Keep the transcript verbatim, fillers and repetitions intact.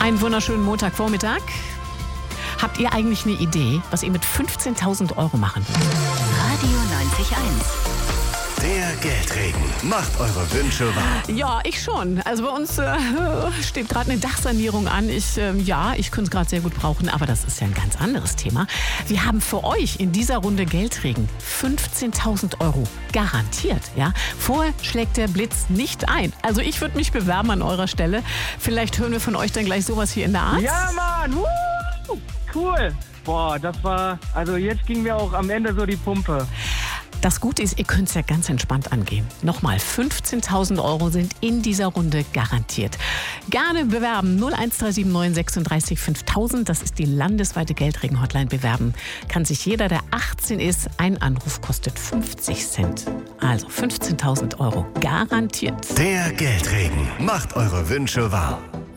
Einen wunderschönen Montagvormittag. Habt ihr eigentlich eine Idee, was ihr mit fünfzehntausend Euro machen würdet? Radio neunzig Komma eins. Der Geldregen macht eure Wünsche wahr. Ja, ich schon. Also bei uns äh, steht gerade eine Dachsanierung an. Ich, äh, ja, ich könnte es gerade sehr gut brauchen, aber das ist ja ein ganz anderes Thema. Wir haben für euch in dieser Runde Geldregen fünfzehntausend Euro garantiert. Ja? Vorher schlägt der Blitz nicht ein. Also ich würde mich bewerben an eurer Stelle. Vielleicht hören wir von euch dann gleich sowas hier in der Art. Ja, Mann! Woo! Cool! Boah, das war... Also jetzt ging mir auch am Ende so die Pumpe. Das Gute ist, ihr könnt es ja ganz entspannt angehen. Nochmal, fünfzehntausend Euro sind in dieser Runde garantiert. Gerne bewerben. null eins drei sieben neun sechsunddreißig fünftausend. Das ist die landesweite Geldregen-Hotline. Bewerben kann sich jeder, der achtzehn ist. Ein Anruf kostet fünfzig Cent. Also fünfzehntausend Euro garantiert. Der Geldregen macht eure Wünsche wahr.